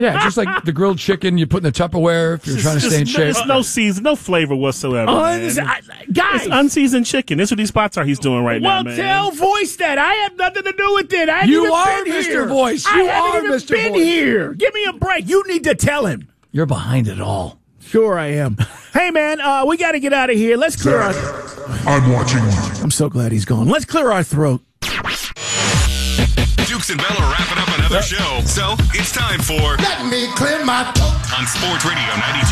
Yeah, just like the grilled chicken you put in the Tupperware if you're trying to stay in shape. It's no season, no flavor whatsoever. Guys, it's unseasoned chicken. That's what these spots are. He's doing right now, man. Well, tell Voice that. I have nothing to do with it. I haven't You even are been Mr. here. Voice. I You haven't are even Mr. been Voice. here. Give me a break. You need to tell him. You're behind it all. Sure I am. Hey, man, we got to get out of here. Let's clear our... I'm watching you. I'm so glad he's gone. Let's clear our throat. Dukes and Bell are wrapping up another show, so it's time for Let me clear my throat. on Sports Radio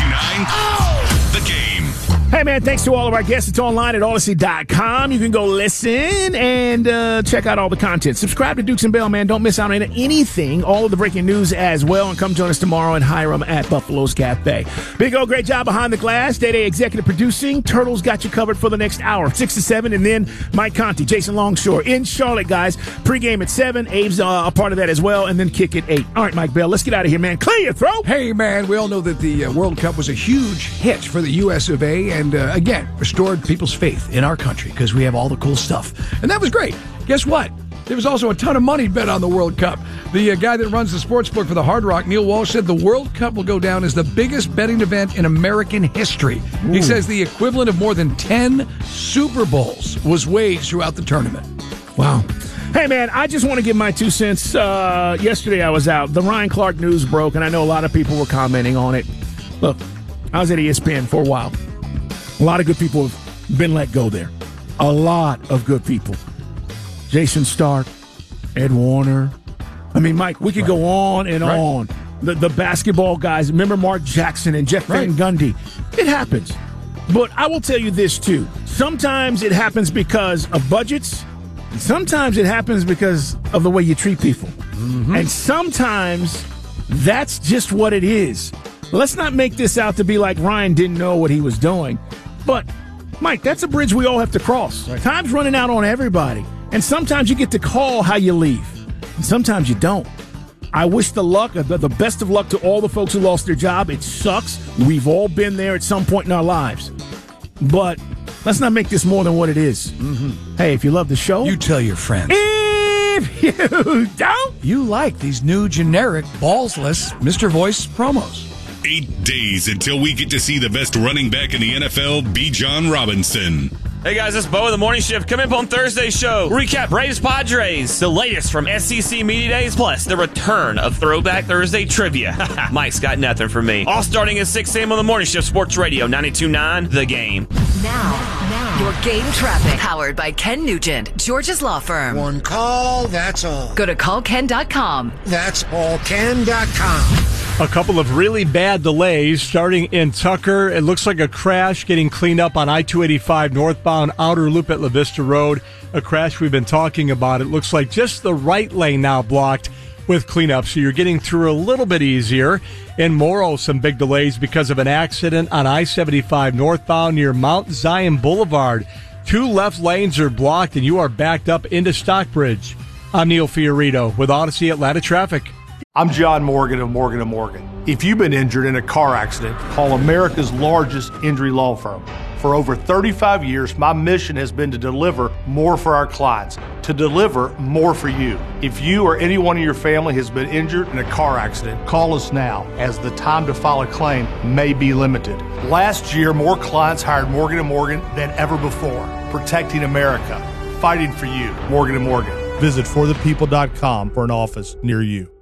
92.9, The Game. Hey, man, thanks to all of our guests. It's online at Odyssey.com. You can go listen and check out all the content. Subscribe to Dukes and Bell, man. Don't miss out on anything. All of the breaking news as well. And come join us tomorrow in Hiram at Buffalo's Cafe. Big O, great job behind the glass. Day-Day executive producing. Turtles got you covered for the next hour, 6 to 7. And then Mike Conti, Jason Longshore in Charlotte, guys. Pre-game at 7. Abe's a part of that as well. And then kick at 8. All right, Mike Bell, let's get out of here, man. Clear your throat. Hey, man, we all know that the World Cup was a huge hit for the U.S. of A. And, again, restored people's faith in our country because we have all the cool stuff. And that was great. Guess what? There was also a ton of money bet on the World Cup. The guy that runs the sports book for the Hard Rock, Neil Walsh, said the World Cup will go down as the biggest betting event in American history. Ooh. He says the equivalent of more than 10 Super Bowls was waged throughout the tournament. Wow. Hey, man, I just want to give my 2 cents. Yesterday I was out. The Ryan Clark news broke, and I know a lot of people were commenting on it. Look, I was at ESPN for a while. A lot of good people have been let go there. A lot of good people. Jason Stark, Ed Warner. I mean, Mike, we could go on and on. The basketball guys. Remember Mark Jackson and Jeff Van Gundy. It happens. But I will tell you this, too. Sometimes it happens because of budgets. And sometimes it happens because of the way you treat people. Mm-hmm. And sometimes that's just what it is. Let's not make this out to be like Ryan didn't know what he was doing. But, Mike, that's a bridge we all have to cross. Right. Time's running out on everybody. And sometimes you get to call how you leave. And sometimes you don't. I wish the best of luck to all the folks who lost their job. It sucks. We've all been there at some point in our lives. But let's not make this more than what it is. Mm-hmm. Hey, if you love the show, you tell your friends. If you don't, you like these new generic, ballsless Mr. Voice promos. 8 days until we get to see the best running back in the NFL, Bijan Robinson. Hey guys, it's Bo of the Morning Shift. Coming up on Thursday's show, recap Braves Padres, the latest from SEC Media Days, plus the return of Throwback Thursday trivia. Mike's got nothing for me. All starting at 6 a.m. on the Morning Shift, Sports Radio 92.9, The Game. Now, your game traffic. Powered by Ken Nugent, George's Law Firm. One call, that's all. Go to callken.com. That's allken.com. A couple of really bad delays starting in Tucker. It looks like a crash getting cleaned up on I-285 northbound outer loop at La Vista Road. A crash we've been talking about. It looks like just the right lane now blocked with cleanup, so you're getting through a little bit easier. In Morrow, some big delays because of an accident on I-75 northbound near Mount Zion Boulevard. 2 left lanes are blocked, and you are backed up into Stockbridge. I'm Neil Fiorito with Odyssey Atlanta Traffic. I'm John Morgan of Morgan & Morgan. If you've been injured in a car accident, call America's largest injury law firm. For over 35 years, my mission has been to deliver more for our clients, to deliver more for you. If you or anyone in your family has been injured in a car accident, call us now, as the time to file a claim may be limited. Last year, more clients hired Morgan & Morgan than ever before, protecting America, fighting for you. Morgan & Morgan. Visit forthepeople.com for an office near you.